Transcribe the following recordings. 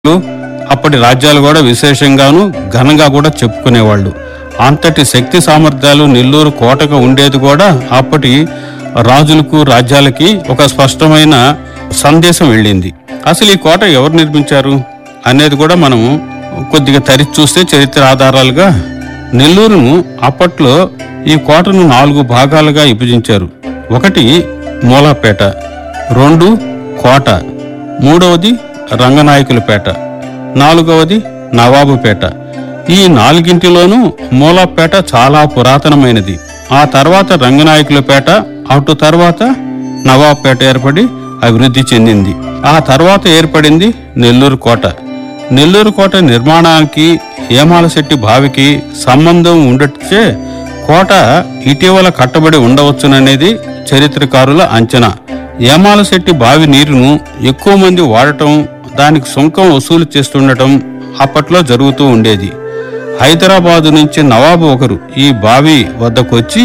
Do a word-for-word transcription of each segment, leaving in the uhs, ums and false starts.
అప్పటి రాజ్యాలు కూడా విశేషంగాను ఘనంగా కూడా చెప్పుకునేవాళ్ళు. అంతటి శక్తి సామర్థ్యాలు నెల్లూరు కోటగా ఉండేది కూడా అప్పటి రాజులకు రాజ్యాలకి ఒక స్పష్టమైన సందేశం వెళ్ళింది. అసలు ఈ కోట ఎవరు నిర్మించారు అనేది కూడా మనం కొద్దిగా తరిచి చూస్తే చరిత్ర ఆధారాలుగా నెల్లూరును అప్పట్లో ఈ కోటను నాలుగు భాగాలుగా విభజించారు. ఒకటి మూలాపేట, రెండు కోట, మూడవది రంగనాయకులపేట, నాలుగవది నవాబుపేట. ఈ నాలుగింటిలోనూ మూలాపేట చాలా పురాతనమైనది. ఆ తర్వాత రంగనాయకులపేట, అటు తర్వాత నవాబుపేట ఏర్పడి అభివృద్ధి చెందింది. ఆ తర్వాత ఏర్పడింది నెల్లూరు కోట. నెల్లూరు కోట నిర్మాణానికి హేమాలశెట్టి బావికి సంబంధం ఉండొచ్చే కోట ఇటీవల కట్టబడి ఉండవచ్చుననేది చరిత్రకారుల అంచనా. హేమాలశెట్టి బావి నీరును ఎక్కువ మంది వాడటం, దానికి సుంకం వసూలు చేస్తుండటం అప్పట్లో జరుగుతూ ఉండేది. హైదరాబాదు నుంచి నవాబు ఒకరు ఈ బావి వద్దకు వచ్చి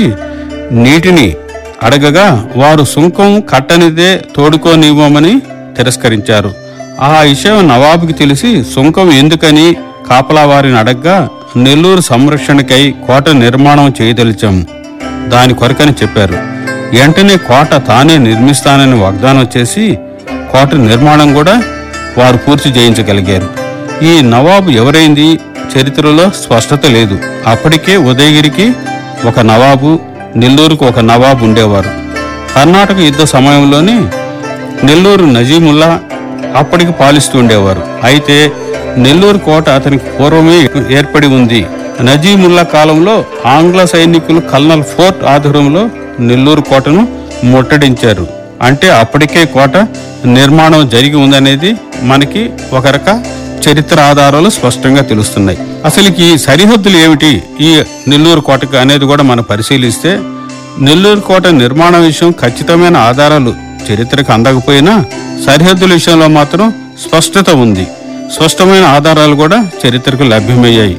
నీటిని అడగగా వారు సుంకం కట్టనిదే తోడుకోనివ్వమని తిరస్కరించారు. ఆ విషయం నవాబుకి తెలిసి సుంకం ఎందుకని కాపలా వారిని అడగ్గా నెల్లూరు సంరక్షణకై కోట నిర్మాణం చేయదలిచాం, దాని కొరకని చెప్పారు. వెంటనే కోట తానే నిర్మిస్తానని వాగ్దానం చేసి కోట నిర్మాణం కూడా వారు పూర్తి చేయించగలిగారు. ఈ నవాబు ఎవరైంది చరిత్రలో స్పష్టత లేదు. అప్పటికే ఉదయగిరికి ఒక నవాబు, నెల్లూరుకు ఒక నవాబు ఉండేవారు. కర్ణాటక యుద్ధ సమయంలోనే నెల్లూరు నజీముల్లా అప్పటికి పాలిస్తూ ఉండేవారు. అయితే నెల్లూరు కోట అతనికి పూర్వమే ఏర్పడి ఉంది. నజీముల్లా కాలంలో ఆంగ్ల సైనికులు కల్నల్ ఫోర్ట్ ఆధ్వర్యంలో నెల్లూరు కోటను ముట్టడించారు. అంటే అప్పటికే కోట నిర్మాణం జరిగి ఉందనేది మనకి ఒక రక చరిత్ర ఆధారాలు స్పష్టంగా తెలుస్తున్నాయి. అసలుకి సరిహద్దులు ఏమిటి ఈ నెల్లూరు కోటకు అనేది కూడా మనం పరిశీలిస్తే నెల్లూరు కోట నిర్మాణ విషయం ఖచ్చితమైన ఆధారాలు చరిత్రకు అందకపోయినా సరిహద్దుల విషయంలో మాత్రం స్పష్టత ఉంది. స్పష్టమైన ఆధారాలు కూడా చరిత్రకు లభ్యమయ్యాయి.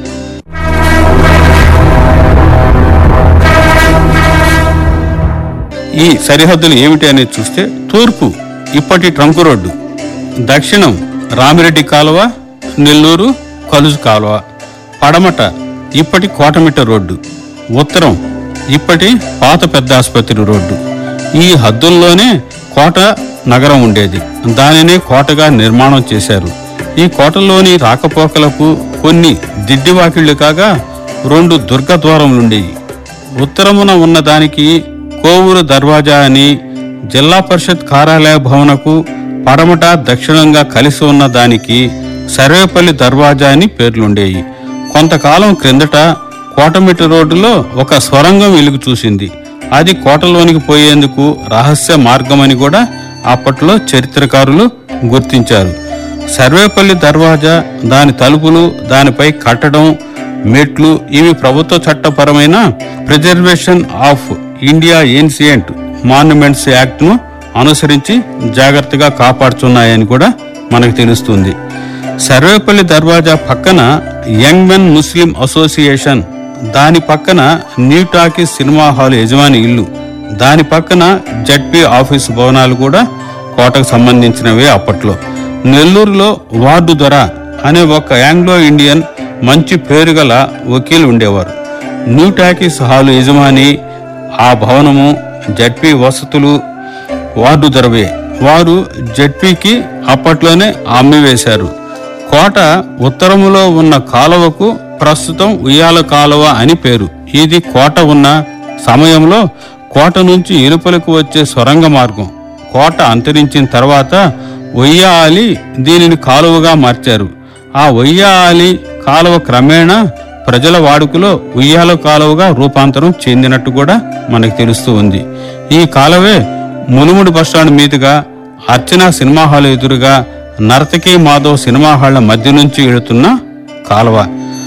ఈ సరిహద్దులు ఏమిటి అనేది చూస్తే తూర్పు ఇప్పటి ట్రంక్ రోడ్డు, దక్షిణం రామిరెడ్డి కాలువ, నెల్లూరు కలుజు కాలువ, పడమట ఇప్పటి కోటమిట్ట రోడ్డు, ఉత్తరం ఇప్పటి పాత పెద్ద ఆసుపత్రి రోడ్డు. ఈ హద్దుల్లోనే కోట నగరం ఉండేది. దానినే కోటగా నిర్మాణం చేశారు. ఈ కోటలోని రాకపోకలకు కొన్ని దిడ్డివాకిళ్లు కాగా రెండు దుర్గ ద్వారములుండేవి. ఉత్తరమున ఉన్న దానికి కోవూరు దర్వాజా అని, జిల్లా పరిషత్ కార్యాలయ భవనకు పడమట దక్షిణంగా కలిసి ఉన్న దానికి సర్వేపల్లి దర్వాజా అని పేర్లుండేవి. కొంతకాలం క్రిందట కోటమిట్ట రోడ్డులో ఒక స్వరంగం వెలుగు చూసింది. అది కోటలోనికి పోయేందుకు రహస్య మార్గమని కూడా అప్పట్లో చరిత్రకారులు గుర్తించారు. సర్వేపల్లి దర్వాజా, దాని తలుపులు, దానిపై కట్టడం, మెట్లు ఇవి ప్రభుత్వ చట్టపరమైన preservation of India ఏన్సియంట్ monuments act ను అనుసరించి జాగ్రత్తగా కాపాడుతున్నాయని కూడా మనకు తెలుస్తుంది. సర్వేపల్లి దర్వాజా పక్కన యంగ్ మెన్ ముస్లిం అసోసియేషన్, దాని పక్కన న్యూ టాకీస్ సినిమా హాల్ యజమాని ఇల్లు, దాని పక్కన జడ్పీ ఆఫీసు భవనాలు కూడా కోటకు సంబంధించినవే. అప్పట్లో నెల్లూరులో వార్డు దొర అనే ఒక ఆంగ్లో ఇండియన్ మంచి పేరుగల వకీలు ఉండేవారు. న్యూ టాకీస్ హాలు యజమాని, ఆ భవనము, జడ్పీ వసతులు వార్డు దొరవే. వారు జడ్పీకి అప్పట్లోనే అమ్మివేశారు. కోట ఉత్తరములో ఉన్న కాలువకు ప్రస్తుతం ఉయ్యాల కాలువ అని పేరు. ఇది కోట ఉన్న సమయంలో కోట నుంచి ఇరుపలకు వచ్చే సొరంగ మార్గం. కోట అంతరించిన తర్వాత ఉయ్యాలి దీనిని కాలువగా మార్చారు. ఆ ఉయ్యాలి కాలువ క్రమేణా ప్రజల వాడుకలో ఉయ్యాల కాలువగా రూపాంతరం చెందినట్టు కూడా మనకు తెలుస్తూ ఉంది. ఈ కాలువే మునుముడి బస్టాండ్ మీదుగా అర్చనా సినిమా హాల్ ఎదురుగా నర్తకీ మాధవ్ సినిమా హాళ్ల మధ్య నుంచి వెళుతున్న కాలువ.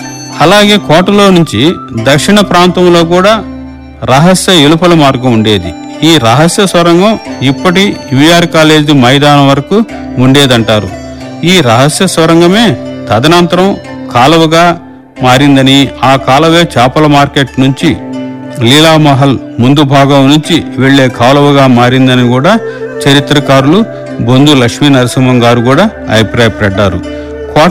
అలాగే కోటలో నుంచి దక్షిణ ప్రాంతంలో కూడా రహస్య ఎలుపల మార్గం ఉండేది. ఈ రహస్య సొరంగం ఇప్పటి యూఆర్ కాలేజీ మైదానం వరకు ఉండేదంటారు. ఈ రహస్య సొరంగమే తదనంతరం కాలువగా మారిందని, ఆ కాలువే చేపల మార్కెట్ నుంచి లీలామహల్ ముందు భాగం నుంచి వెళ్లే కాలువగా మారిందని కూడా చరిత్రకారులు బొందు లక్ష్మీ నరసింహం గారు కూడా అభిప్రాయపడ్డారు.